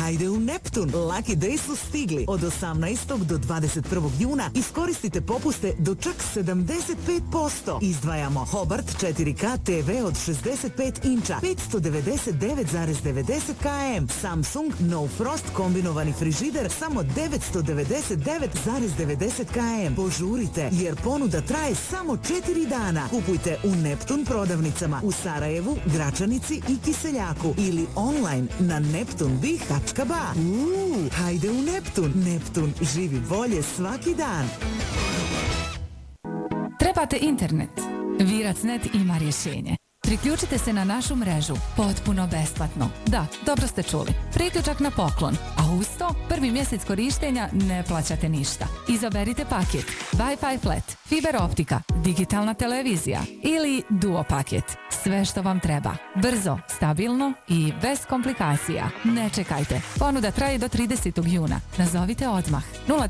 Hajde u Neptun. Lucky Days su stigli. Od 18. do 21. juna iskoristite popuste do čak 75%. Izdvajamo Hobart 4K TV od 65 inča, 599,90 km. Samsung No Frost kombinovani frižider samo 999,90 km. Požurite jer ponuda traje samo 4 dana. Kupujte u Neptun prodavnicama u Sarajevu, Gračanici i Kiseljaku ili online na neptunbih.ba. Hajde u Neptun. Neptun, živi bolje svaki dan. Trebate internet? Viracnet ima rješenje. Priključite se na našu mrežu potpuno besplatno. Da, dobro ste čuli. Priključak na poklon, a uz to prvi mjesec korištenja ne plaćate ništa. Izaberite paket Wi-Fi flat, fiber optika, digitalna televizija ili duo paket. Sve što vam treba. Brzo, stabilno i bez komplikacija. Ne čekajte. Ponuda traje do 30. juna. Nazovite odmah